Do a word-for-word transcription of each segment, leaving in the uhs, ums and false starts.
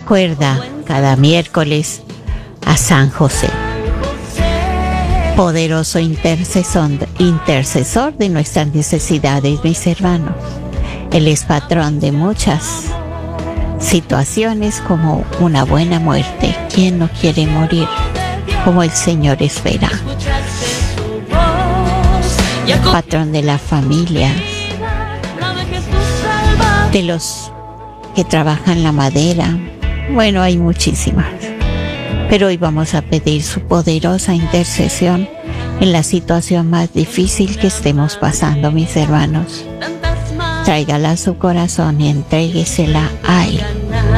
recuerda cada miércoles a San José, poderoso intercesor, intercesor de nuestras necesidades, mis hermanos. Él es patrón de muchas situaciones, como una buena muerte. ¿Quién no quiere morir como el Señor espera? Patrón de la familia, de los que trabajan la madera. Bueno, hay muchísimas. Pero hoy vamos a pedir su poderosa intercesión en la situación más difícil que estemos pasando, mis hermanos. Tráigala a su corazón y entréguesela a Él.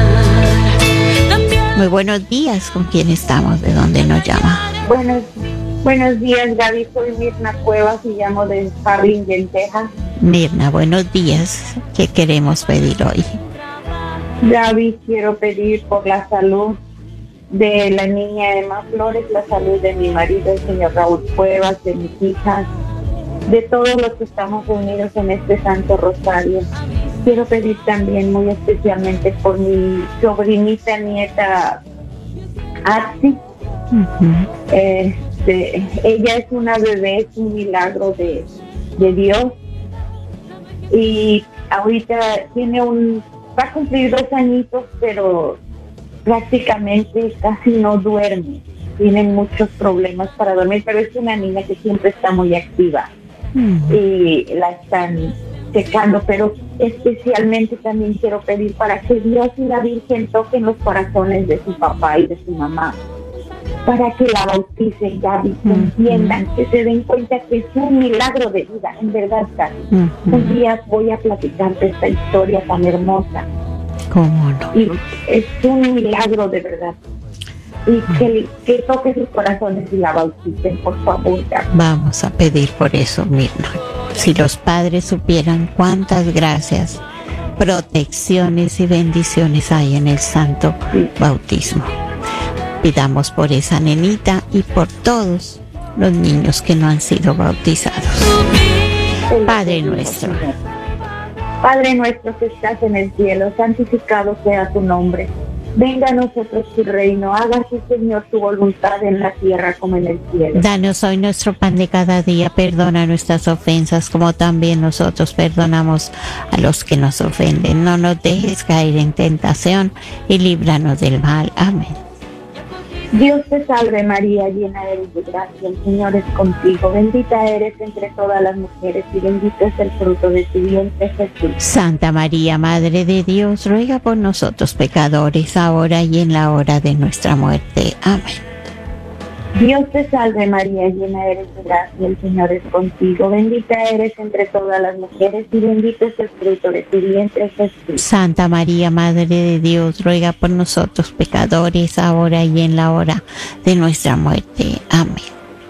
Muy buenos días. ¿Con quién estamos? ¿De dónde nos llama? Buenos, buenos días, Gaby. Soy Mirna Cuevas y llamo de Harlingen, Texas. Mirna, buenos días. ¿Qué queremos pedir hoy? Gaby, quiero pedir por la salud de la niña Emma Flores, la salud de mi marido, el señor Raúl Cuevas, de mis hijas, de todos los que estamos reunidos en este Santo Rosario. Quiero pedir también muy especialmente por mi sobrinita nieta Atsi. Uh-huh. Este, ella es una bebé, es un milagro de, de Dios, y ahorita tiene un, va a cumplir dos añitos, pero prácticamente casi no duerme. Tienen muchos problemas para dormir, pero es una niña que siempre está muy activa. Uh-huh. Y la están checando, pero especialmente también quiero pedir para que Dios y la Virgen toquen los corazones de su papá y de su mamá, para que la bauticen, Gaby, que uh-huh. entiendan, que se den cuenta que es un milagro de vida, en verdad, Gaby. Uh-huh. Un día voy a platicarte esta historia tan hermosa. ¿Cómo no? Y es un milagro de verdad. Y que, que toque sus corazones y la bauticen, por favor, Gaby. Vamos a pedir por eso, Mirna. Si los padres supieran cuántas gracias, protecciones y bendiciones hay en el santo sí. bautismo. Pidamos por esa nenita y por todos los niños que no han sido bautizados. Padre nuestro. Padre nuestro que estás en el cielo, santificado sea tu nombre. Venga a nosotros tu reino, hágase, Señor, tu voluntad en la tierra como en el cielo. Danos hoy nuestro pan de cada día, perdona nuestras ofensas como también nosotros perdonamos a los que nos ofenden. No nos dejes caer en tentación y líbranos del mal. Amén. Dios te salve María, llena eres de gracia, el Señor es contigo, bendita eres entre todas las mujeres y bendito es el fruto de tu vientre, Jesús. Santa María, Madre de Dios, ruega por nosotros pecadores, ahora y en la hora de nuestra muerte. Amén. Dios te salve María, llena eres de gracia, el Señor es contigo, bendita eres entre todas las mujeres y bendito es el fruto de tu vientre, Jesús. Santa María, Madre de Dios, ruega por nosotros pecadores, ahora y en la hora de nuestra muerte. Amén.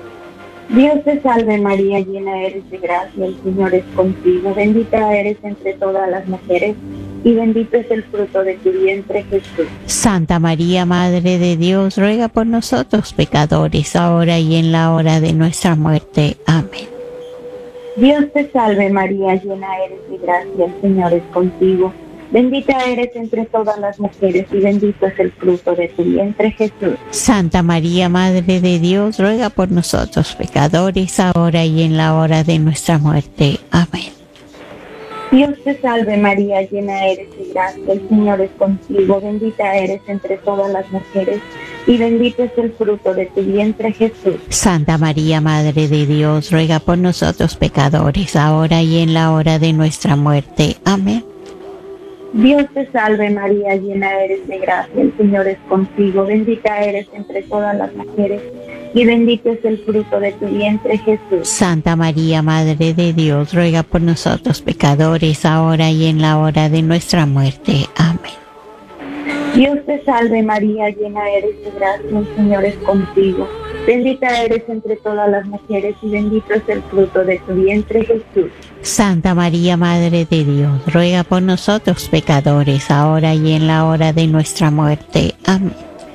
Dios te salve María, llena eres de gracia, el Señor es contigo, bendita eres entre todas las mujeres y bendito es el fruto de tu vientre, Jesús. Santa María, Madre de Dios, ruega por nosotros pecadores, ahora y en la hora de nuestra muerte. Amén. Dios te salve María, llena eres de gracia, el Señor es contigo, bendita eres entre todas las mujeres y bendito es el fruto de tu vientre, Jesús. Santa María, Madre de Dios, ruega por nosotros pecadores, ahora y en la hora de nuestra muerte. Amén. Dios te salve María, llena eres de gracia, el Señor es contigo, bendita eres entre todas las mujeres y bendito es el fruto de tu vientre, Jesús. Santa María, Madre de Dios, ruega por nosotros pecadores, ahora y en la hora de nuestra muerte. Amén. Dios te salve María, llena eres de gracia, el Señor es contigo, bendita eres entre todas las mujeres y bendito es el fruto de tu vientre, Jesús. Santa María, Madre de Dios, ruega por nosotros pecadores, ahora y en la hora de nuestra muerte. Amén. Dios te salve María, llena eres de gracia, el Señor es contigo, bendita eres entre todas las mujeres y bendito es el fruto de tu vientre, Jesús. Santa María, Madre de Dios, ruega por nosotros pecadores, ahora y en la hora de nuestra muerte. Amén.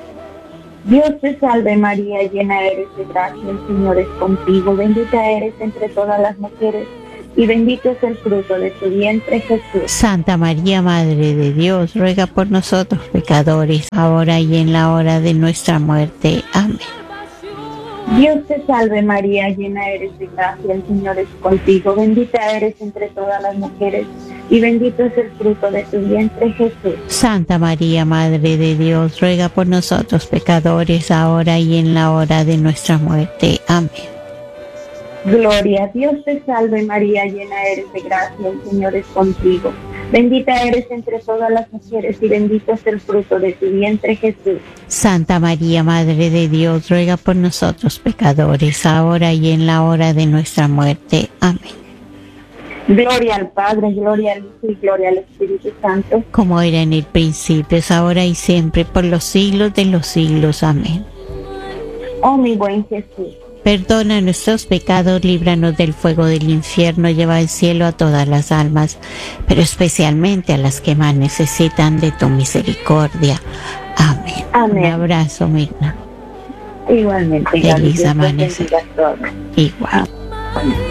Dios te salve María, llena eres de gracia, el Señor es contigo, bendita eres entre todas las mujeres y bendito es el fruto de tu vientre, Jesús. Santa María, Madre de Dios, ruega por nosotros pecadores, ahora y en la hora de nuestra muerte. Amén. Dios te salve María, llena eres de gracia, el Señor es contigo, bendita eres entre todas las mujeres, y bendito es el fruto de tu vientre, Jesús. Santa María, Madre de Dios, ruega por nosotros pecadores, ahora y en la hora de nuestra muerte. Amén. Gloria a Dios te salve María, llena eres de gracia, el Señor es contigo. Bendita eres entre todas las mujeres y bendito es el fruto de tu vientre, Jesús. Santa María, Madre de Dios, ruega por nosotros pecadores, ahora y en la hora de nuestra muerte. Amén. Gloria al Padre, gloria al Hijo y gloria al Espíritu Santo. Como era en el principio, es ahora y siempre, por los siglos de los siglos. Amén. Oh mi buen Jesús, perdona nuestros pecados, líbranos del fuego del infierno, lleva al cielo a todas las almas, pero especialmente a las que más necesitan de tu misericordia. Amén. Amén. Un abrazo, Mirna. Igualmente. Feliz amanecer. Igual. Amén.